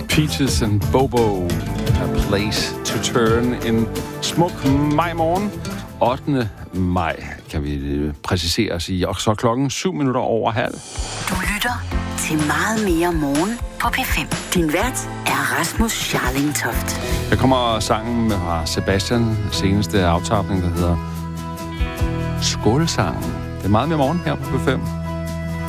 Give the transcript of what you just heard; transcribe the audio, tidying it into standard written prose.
Peaches and Bobo, A Place to Turn. En smuk majmorgen, 8. maj, kan vi præcisere og sige. Og så klokken 7:07. Du lytter til Meget mere morgen på P5. Din vært er Rasmus Scharling-Toft. Der kommer sangen med Sebastian, seneste aftapning, der hedder Skålsangen. Det er meget mere morgen her på P5.